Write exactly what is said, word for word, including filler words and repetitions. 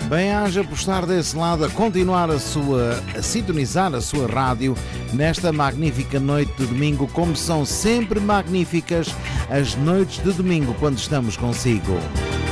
Bem-haja por estar desse lado a continuar a sua, a sintonizar a sua rádio nesta magnífica noite de domingo, como são sempre magníficas as noites de domingo quando estamos consigo.